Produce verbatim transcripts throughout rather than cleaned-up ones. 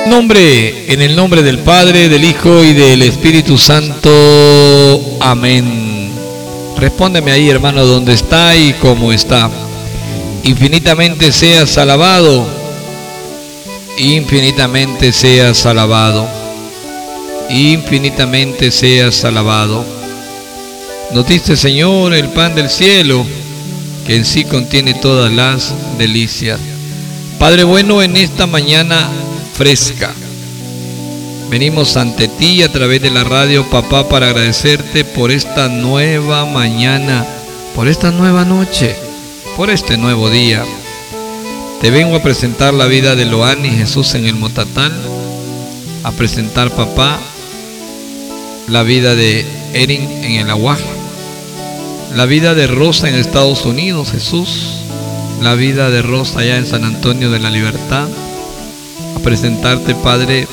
Nombre, en el nombre del Padre, del Hijo y del Espíritu Santo. Amén. Respóndeme ahí, hermano, dónde está y cómo está. Infinitamente seas alabado. Infinitamente seas alabado. Infinitamente seas alabado. Nos diste, Señor, el pan del cielo, que en sí contiene todas las delicias. Padre bueno, en esta mañana fresca, venimos ante ti a través de la radio, papá, para agradecerte por esta nueva mañana, por esta nueva noche, por este nuevo día. Te vengo a presentar la vida de Loan y Jesús en el Motatán, a presentar, papá, la vida de Erin en el Aguaje, la vida de Rosa en Estados Unidos, Jesús, la vida de Rosa allá en San Antonio de la Libertad. A presentarte, Padre,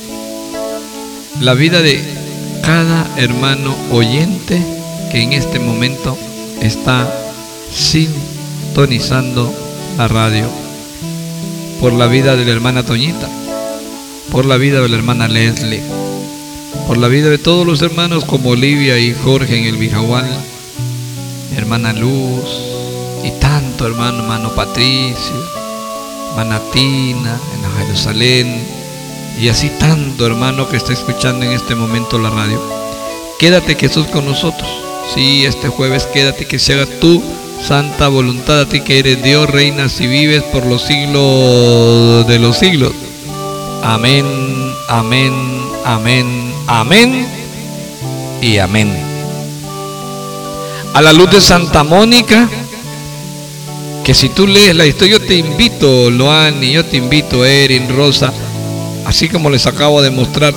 la vida de cada hermano oyente que en este momento está sintonizando la radio, por la vida de la hermana Toñita, por la vida de la hermana Leslie, por la vida de todos los hermanos como Olivia y Jorge en el Vijahual, mi hermana Luz y tanto hermano, hermano Patricio, hermana Tina en la Jerusalén, y así tanto hermano que está escuchando en este momento la radio. Quédate, Jesús, con nosotros. Sí, este jueves quédate, que se haga tu santa voluntad, a ti que eres Dios, reinas y vives por los siglos de los siglos. Amén, amén, amén, amén y amén. A la luz de Santa Mónica, que si tú lees la historia, yo te invito, Loan, y yo te invito, Erin, Rosa, así como les acabo de mostrar,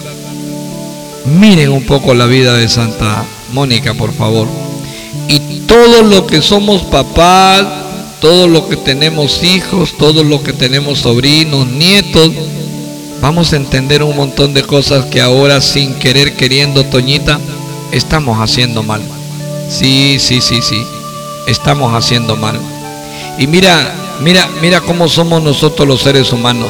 miren un poco la vida de Santa Mónica, por favor. Y todos los que somos papás, todos los que tenemos hijos, todos los que tenemos sobrinos, nietos, vamos a entender un montón de cosas que ahora, sin querer queriendo, Toñita, estamos haciendo mal. Sí, sí, sí, sí, estamos haciendo mal. Y mira, mira, mira cómo somos nosotros los seres humanos.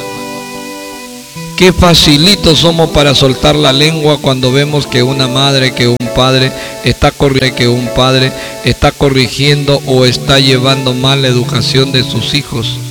Qué facilitos somos para soltar la lengua cuando vemos que una madre, que un padre está corrigiendo, que un padre está corrigiendo o está llevando mal la educación de sus hijos.